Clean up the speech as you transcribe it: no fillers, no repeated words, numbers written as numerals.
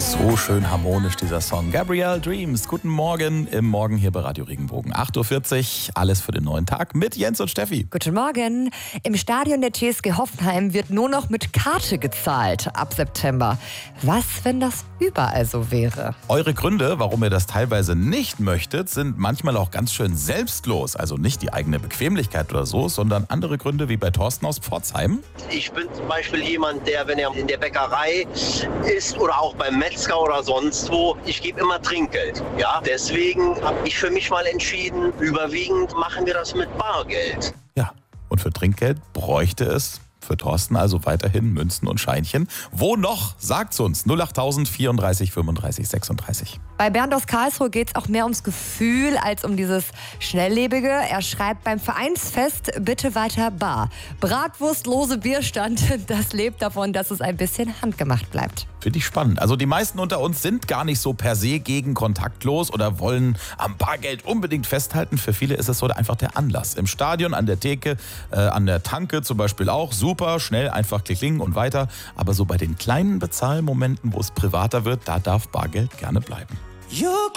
So schön harmonisch dieser Song. Gabrielle Dreams, guten Morgen im Morgen hier bei Radio Regenbogen. 8.40 Uhr, alles für den neuen Tag mit Jens und Steffi. Guten Morgen. Im Stadion der TSG Hoffenheim wird nur noch mit Karte gezahlt ab September. Was, wenn das überall so wäre? Eure Gründe, warum ihr das teilweise nicht möchtet, sind manchmal auch ganz schön selbstlos. Also nicht die eigene Bequemlichkeit oder so, sondern andere Gründe wie bei Thorsten aus Pforzheim. Ich bin zum Beispiel jemand, der, wenn er in der Bäckerei ist oder auch beim Metzger oder sonst wo, ich gebe immer Trinkgeld. Ja? Deswegen habe ich für mich mal entschieden, überwiegend machen wir das mit Bargeld. Ja, und für Trinkgeld bräuchte es für Thorsten also weiterhin Münzen und Scheinchen. Wo noch? Sagt's uns. 08000 34 35 36. Bei Bernd aus Karlsruhe geht es auch mehr ums Gefühl als um dieses Schnelllebige. Er schreibt beim Vereinsfest bitte weiter bar. Bratwurstlose Bierstand, das lebt davon, dass es ein bisschen handgemacht bleibt. Finde ich spannend. Also die meisten unter uns sind gar nicht so per se gegen kontaktlos oder wollen am Bargeld unbedingt festhalten. Für viele ist es so einfach der Anlass. Im Stadion, an der Theke, an der Tanke zum Beispiel auch. Super, schnell, einfach klicken und weiter. Aber so bei den kleinen Bezahlmomenten, wo es privater wird, da darf Bargeld gerne bleiben.